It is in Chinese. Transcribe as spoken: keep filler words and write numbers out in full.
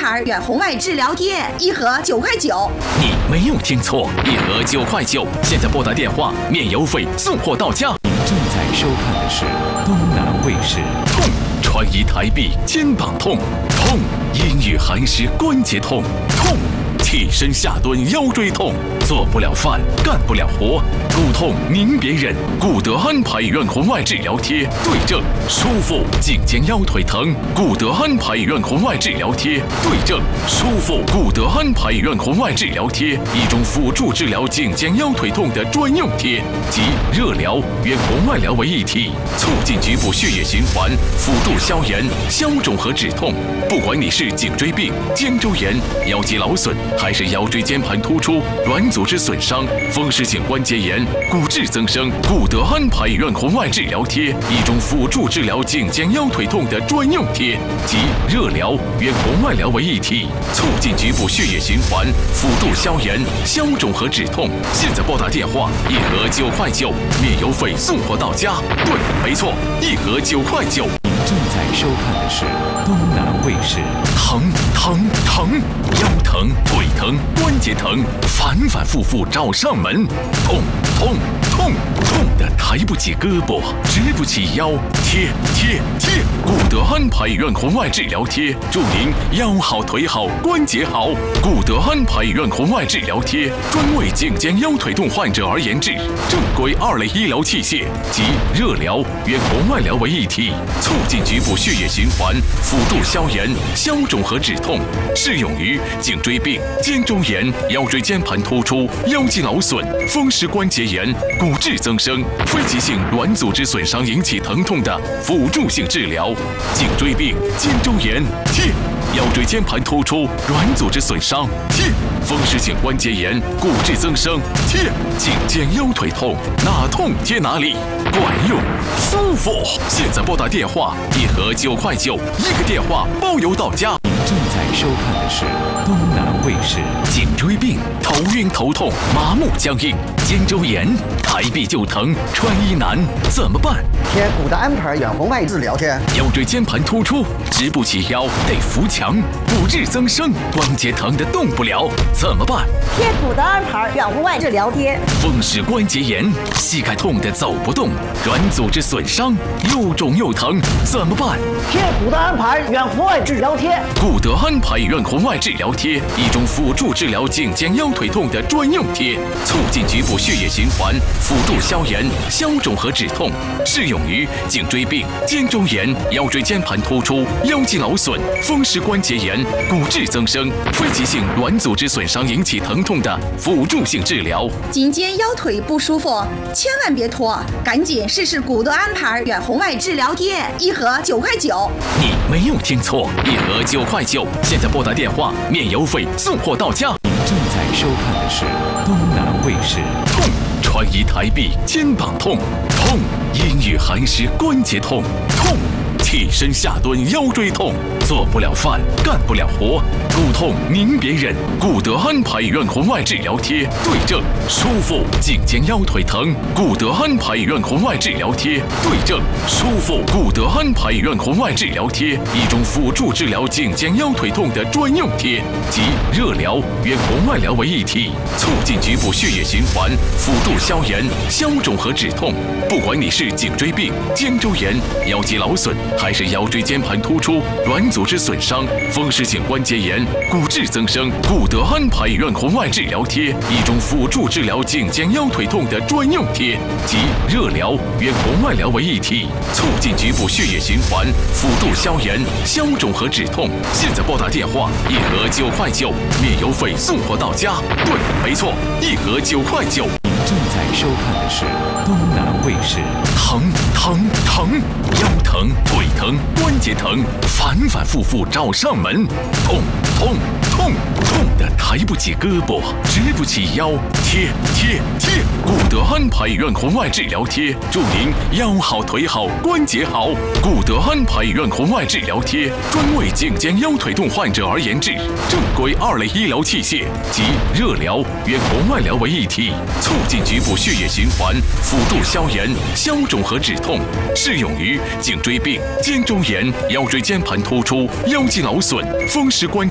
牌远红外治疗贴，一盒九块九。 你没有听错，一盒九块九。现在拨打电话，免邮费，送货到家。 您正在收看的是东南卫视。 痛，穿衣抬臂肩膀痛，痛，阴雨寒湿关节痛，痛。起身下蹲腰椎痛，做不了饭干不了活，骨痛您别忍，古德安排远红外治疗贴对症舒服，颈肩腰腿疼，古德安排远红外治疗贴对症舒服，古德安排远红外治疗贴，一种辅助治疗颈肩腰腿痛的专用贴，集热疗、远红外疗为一体，促进局部血液循环，辅助消炎、消肿和止痛。不管你是颈椎病、肩周炎、腰肌劳损，还是腰椎间盘突出、软组织损伤、风湿性关节炎、骨质增生，古德安排远红外治疗贴，一种辅助治疗颈肩腰腿痛的专用贴，集热疗、远红外疗为一体，促进局部血液循环，辅助消炎、消肿和止痛。现在拨打电话，一盒九块九，免邮费，送货到家。对，没错，一盒九块九。 您正在收看的是东南卫视。 疼疼疼，腰疼、腿疼、关节疼，反反复复找上门，痛痛痛痛的抬不起胳膊，直不起腰，贴贴贴，古德安排远红外治疗贴，祝您腰好腿好关节好。古德安排远红外治疗贴，专为颈肩腰腿痛患者而研制，正规二类医疗器械，集热疗、远红外疗为一体，促进局部血液循环，辅助消炎、消肿和止痛，适用于颈椎病、肩周炎、腰椎间盘突出、腰肌劳损、风湿关节炎、骨质增生、非急性软组织损伤引起疼痛的辅助性治疗。颈椎病、肩周炎贴，腰椎间盘突出、软组织损伤贴，风湿性关节炎、骨质增生贴，颈肩腰腿痛哪痛贴哪里，管用舒服。现在拨打电话，一盒九块九，一个电话包邮到家。 您正在收看的是东南卫视。 颈椎病、头晕头痛、麻木僵硬；肩周炎、抬臂就疼、穿衣难，怎么办？ 贴古德安排远红外治疗贴。 腰椎间盘突出，直不起腰，得扶墙；骨质增生，关节疼得动不了，怎么办？ 贴古德安排远红外治疗贴。 风湿关节炎，膝盖痛得走不动；软组织损伤，又肿又疼，怎么办？ 贴古德安排远红外治疗贴。 古德安排远红外治疗贴，一种辅助治疗颈肩腰腿痛的专用贴，促进局部血液循环，辅助消炎、消肿和止痛，适用于颈椎病、肩周炎、腰椎间盘突出、腰肌劳损、风湿关节炎、骨质增生、非急性软组织损伤引起疼痛的辅助性治疗。 颈肩腰腿不舒服，千万别拖，赶紧试试古德安排远红外治疗贴，一盒九块九。 你没有听错，一盒九块九。现在拨打电话，免邮费，送货到家。 您正在收看的是东南卫视。 痛，穿衣抬臂肩膀痛，痛，阴雨寒湿关节痛，痛。起身下蹲腰椎痛，做不了饭干不了活，骨痛您别忍，古德安排远红外治疗贴对症舒服，颈肩腰腿疼，古德安排远红外治疗贴对症舒服，古德安排远红外治疗贴，一种辅助治疗颈肩腰腿痛的专用贴，集热疗、远红外疗为一体，促进局部血液循环，辅助消炎、消肿和止痛。不管你是颈椎病、肩周炎、腰肌劳损，还是腰椎间盘突出、软组织损伤、风湿性关节炎、骨质增生，古德安排远红外治疗贴，一种辅助治疗颈肩腰腿痛的专用贴，集热疗、远红外疗为一体，促进局部血液循环，辅助消炎、消肿和止痛。现在拨打电话，一盒九块九，免邮费，送货到家。对，没错，一盒九块九。 您正在收看的是东南卫视。 疼疼疼，腰疼、腿疼、关节疼，反反复复找上门，痛痛痛痛的抬不起胳膊，直不起腰，贴贴贴，古德安排远红外治疗贴，祝您腰好腿好关节好。古德安排远红外治疗贴，专为颈肩腰腿痛患者而研制，正规二类医疗器械，集热疗、远红外疗为一体，促进局部血液循环，辅助消炎、消肿和止痛，适用于颈椎病、肩周炎、腰椎间盘突出、腰肌劳损、风湿关节